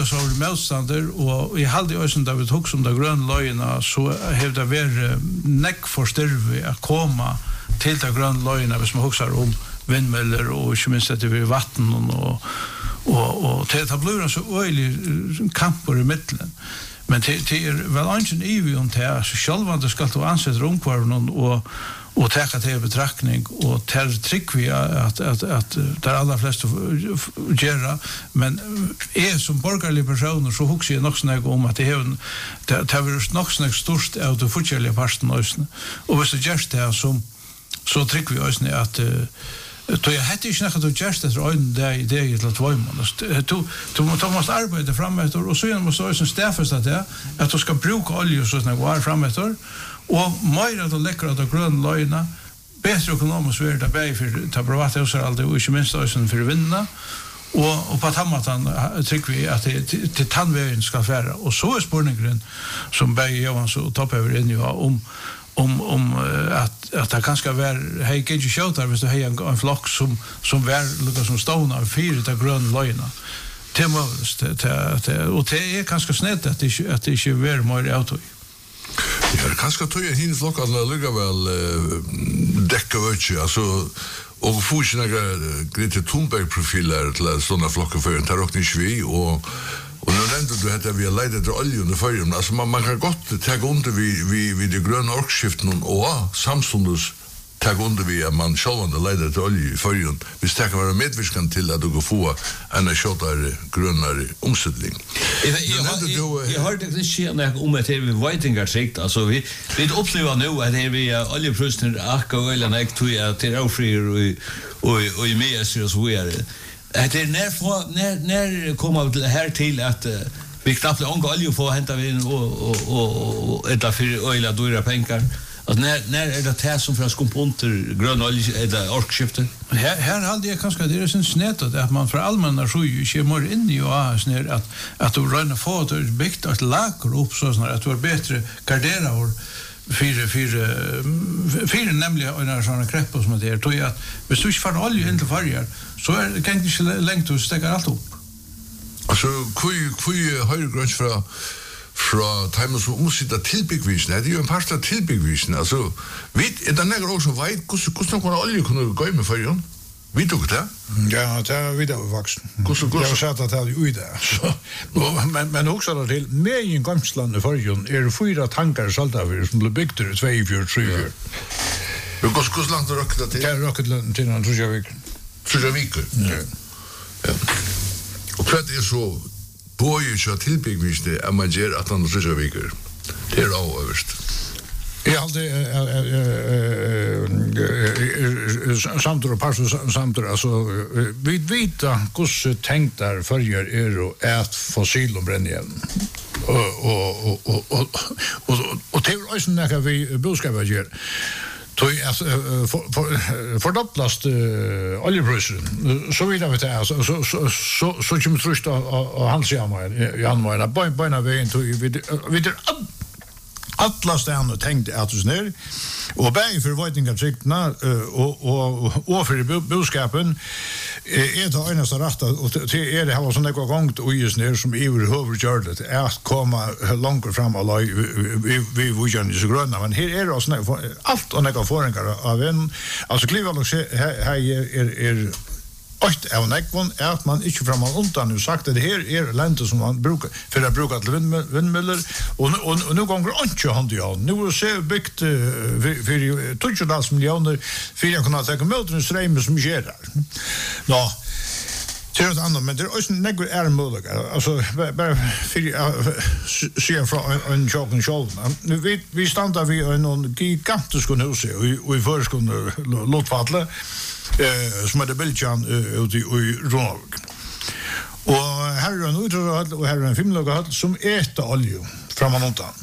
så motstander, og I halde jo som David Hugg som det grønne løgene, så har det vært nekk for styrve å komme til det grønne løgene, hvis man husker om vindmøller, og ikke minst etter ved vatten, og til det blir så øyelig kamper I midtelen. Men det vel ikke ivig om det, så selv om det skal du ansette romkvarven, og teka det I betraktning, og trygg vi at det aller fleste gjør, men jeg som borgerlige personer, så husker jeg nok snakk om at det har vært nok snakk størst av det forskjellige parten også. Og hvis det gjør det, så trygg vi også at jeg hette ikke nekket å gjøre det etter øynene det I til 2 måneder. Du måtte arbeide fremetter, og så må du også stedfeste det, at du skal bruke olje og sånn var fremetter, og mer at du lekker at du grønne løgene, bedre økonomisk vil det bare for ta private huser alltid, og ikke minst også for vinnene, og på tammatan trykker vi at til tannveien skal være. Og så spørningen som Berge Johans og Topphøver inn om at det kan skal være hei ikke kjøter hvis du har en flokk som var lukket som stående av 4 til grønne løgene. Det er mulig, og det kanskje snett at det ikke er mer avtøy. Ja, kanskje tog jeg henne flokk at det ligger vel dekka vøtje, altså og få ikke noen Grete Thunberg-profiler til sånne flokker før, det råkner ikke vi, og nu nevnte du at vi har leid etter olje under førjen, altså man kan godt ta under vid det grønne orkskiften, og samstundes ta under vi at man sjålvande leid etter olje I førjen, hvis det kan være medvirkende til at du kan få en kjøttere, grønnere omsetning. Jeg har det skjedd om at vi veitingarsikt, altså vi opplever nå at vi oljeprøsner akka og øyne jeg tog at det avfrier og I meser og så videre. Det när kommer vi här till att vi knappt ånga olja få hämta vi in och äta för öjla dyra pengar. Att när det här som för komponenter grön olja eller orkskifte. Här hade jag kanske det är sen snett att man för allmänna så ju mer in I och snär att du rör få att byggt ett lager upp så snart att du är bättre gardera och fyra nämligen en sån krepp som det är tror jag att hvis du inte får olja in till färger så är det kan inte längt att stäcka allt upp. Altså, hvor høyre grønt fra timen som omsitter tilbyggvisen, det er jo en part av tilbyggvisen, altså, er det nægger også veit, hvordan noen olje kunne gå med førjen? Vet du ikke det? Ja, det er vidt av voksen. Jeg har sett at det er jo i det. Men også det til, med I en gamsland I førjen er det 4 tankar saltaver som ble bygd I 2-4-3-4. Hvordan langt røkket det til? Det er røkket til en Trusjavik. Trusjavik? Ja. Og hva er så bøyer til tilbyggvisene at man gjør at han Trusjaviker? Det er avøverst. Jeg alltid samtidig og parser samtidig, altså vi vet hvordan tenkt der følger og et fossil og brenner igjen. Og det er også noe vi budskapet gjør. Fordopplast oljeprisen, så vidt vi det, så kommer trøst av hans januar, bøyna veien, vi alla stene tenkte at oss ned, og begge for veitingartryktene og for budskapen det eneste rett, og til det her var sånn ekva gongt og gis ned som iver hovedgjør det, at komme langt frem av løy vi vujerne så grønne, men her det også alt og nekva forenkere av en, altså klivalog her av nekvån at man ikke framan undan har sagt at her landet som man bruker for å bruke til vindmøller og nå ganger ikke hånd I hånd nå er det byggt for 20 millioner for å kunne tenke møter en strømme som skjer der nå det ett annat men det är några möjligt alltså bara för se från en chocken shoulder vi stannar vid en gigantisk hus och I förskolan Lotfatle som det Belgian ute I Ronald. Och här är en utrustning och här är en filmlogg som äter olja framan undan.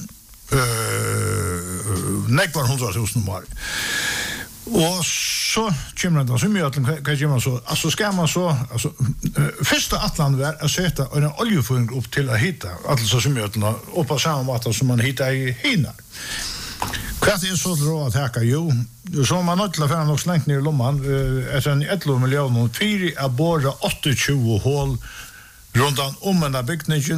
Nekvar 100,000 mar. Och så kommer det så mycket att kan man så alltså ska man så alltså första Atlant var att sätta en oljeföring upp till att hitta alltså så mycket upp på samma vatten som man hittar I hinnar. Kvart så då att hacka jo så man inte la nog slängt ner I lomman efter en 11 miljoner 4 att borra 28 hål rundt om en av bygningen